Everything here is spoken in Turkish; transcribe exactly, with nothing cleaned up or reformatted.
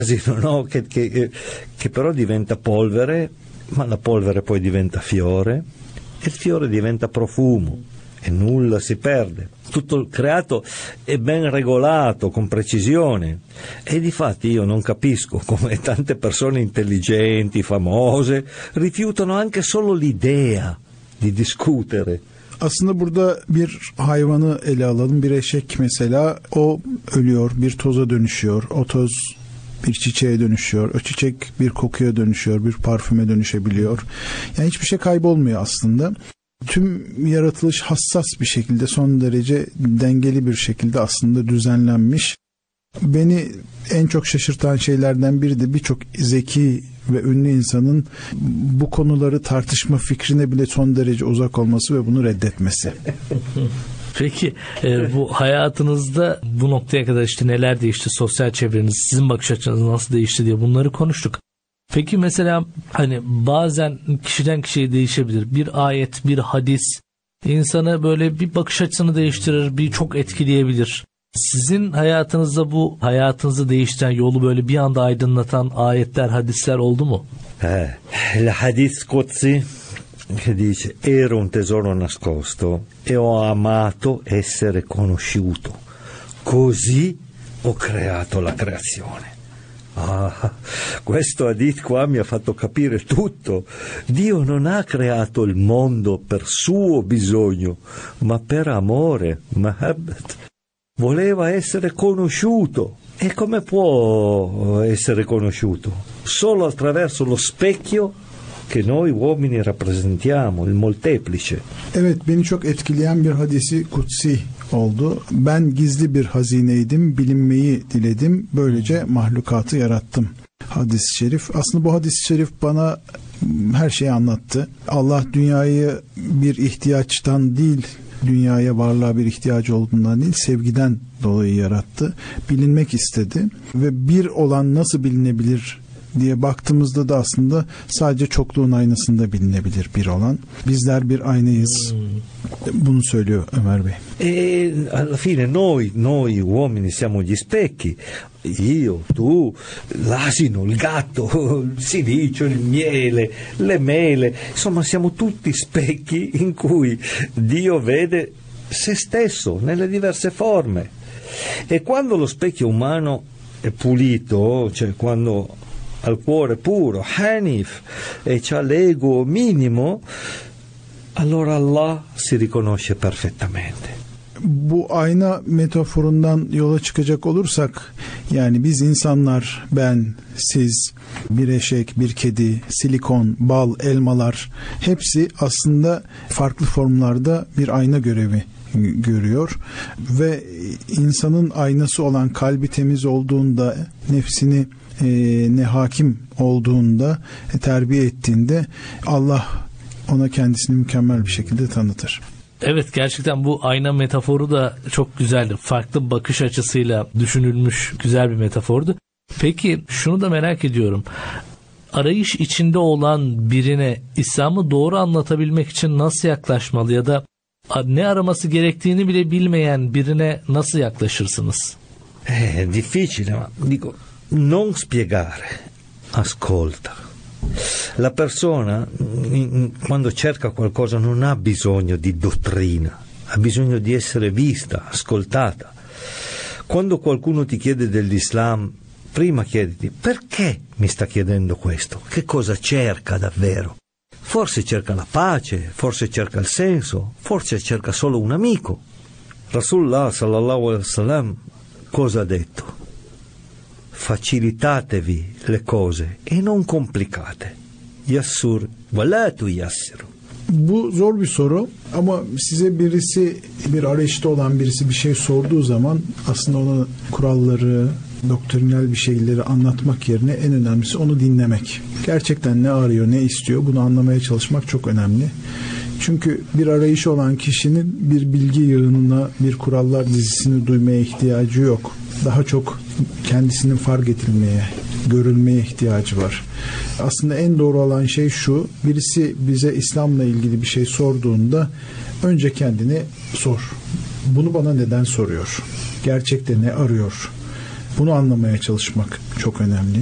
asino, no? Che, che, che però diventa polvere, ma la polvere poi diventa fiore, e il fiore diventa profumo, e nulla si perde. Tutto il creato è ben regolato, con precisione, e difatti io non capisco come tante persone intelligenti, famose, rifiutano anche solo l'idea di discutere. Aslında burada bir hayvanı ele alalım. Bir eşek mesela, o ölüyor, bir toza dönüşüyor. O toz bir çiçeğe dönüşüyor. O çiçek bir kokuya dönüşüyor, bir parfüme dönüşebiliyor. Yani hiçbir şey kaybolmuyor aslında. Tüm yaratılış hassas bir şekilde, son derece dengeli bir şekilde aslında düzenlenmiş. Beni en çok şaşırtan şeylerden biri de birçok zeki ve ünlü insanın bu konuları tartışma fikrine bile son derece uzak olması ve bunu reddetmesi. Peki e, bu hayatınızda bu noktaya kadar işte neler değişti, sosyal çevreniz, sizin bakış açınız nasıl değişti diye bunları konuştuk. Peki mesela hani bazen kişiden kişiye değişebilir. Bir ayet, bir hadis insanı böyle bir bakış açısını değiştirir, bir çok etkileyebilir. Sizin hayatınızda bu hayatınızı değiştiren, yolu böyle bir anda aydınlatan ayetler, hadisler oldu mu? Eh, il hadith Qudsi che dice: ero un tesoro nascosto e ho amato essere conosciuto, così ho creato la creazione. Ah, questo hadith qua mi ha fatto capire tutto. Dio non ha creato il mondo per suo bisogno, ma per amore, mahabbat. Voleva essere conosciuto. E come può essere conosciuto? Solo attraverso lo specchio che noi uomini rappresentiamo, il molteplice. Evet, beni çok etkileyen bir hadisi kutsi oldu. Ben gizli bir hazineydim, bilinmeyi diledim, böylece mahlukatı yarattım. Hadis-i şerif. Aslında bu hadis-i şerif bana her şeyi anlattı. Allah dünyayı bir ihtiyaçtan değil, dünyaya, varlığa bir ihtiyacı olduğundan değil, sevgiden dolayı yarattı. Bilinmek istedi ve bir olan nasıl bilinebilir diye baktığımızda da aslında sadece çokluğun aynasında bilinebilir bir olan. Bizler bir aynayız. Bunu söylüyor Ömer Bey. E alla fine noi, noi uomini siamo gli specchi. Io, tu, l'asino, il gatto, il silicio, il miele, le mele. Insomma, siamo tutti specchi in cui Dio vede se stesso nelle diverse forme. E quando lo specchio umano è pulito, cioè quando al cuore puro, Hanif, e c'ha l'ego minimo, allora Allah si riconosce perfettamente. Bu ayna metaforundan yola çıkacak olursak, yani biz insanlar, ben, siz, bir eşek, bir kedi, silikon, bal, elmalar, hepsi aslında farklı formlarda bir ayna görevi görüyor ve insanın aynası olan kalbi temiz olduğunda, nefsini e, ne hakim olduğunda, e, terbiye ettiğinde Allah ona kendisini mükemmel bir şekilde tanıtır. Evet, gerçekten bu ayna metaforu da çok güzeldi. Farklı bakış açısıyla düşünülmüş güzel bir metafordu. Peki şunu da merak ediyorum. Arayış içinde olan birine İslam'ı doğru anlatabilmek için nasıl yaklaşmalı ya da ne araması gerektiğini bile bilmeyen birine nasıl yaklaşırsınız? È difficile, ma dico, non spiegare, ascolta. La persona quando cerca qualcosa non ha bisogno di dottrina, ha bisogno di essere vista, ascoltata. Quando qualcuno ti chiede dell'Islam, prima chiediti: perché mi sta chiedendo questo? Che cosa cerca davvero? Forse cerca la pace, forse cerca il senso, forse cerca solo un amico. Rasulullah sallallahu alaihi wasallam cosa ha detto? Facilitatevi le cose e non complicate. Yassur ve la tuyassiru. Bu zor bir soru ama size birisi, bir arayışta olan birisi bir şey sorduğu zaman aslında ona kuralları, doktrinal bir şeyleri anlatmak yerine en önemlisi onu dinlemek. Gerçekten ne arıyor, ne istiyor, bunu anlamaya çalışmak çok önemli. Çünkü bir arayışı olan kişinin bir bilgi yığınına, bir kurallar dizisini duymaya ihtiyacı yok. Daha çok kendisinin fark edilmeye, görülmeye ihtiyacı var. Aslında en doğru olan şey şu: birisi bize İslam'la ilgili bir şey sorduğunda önce kendini sor. Bunu bana neden soruyor? Gerçekte ne arıyor? Bunu anlamaya çalışmak çok önemli.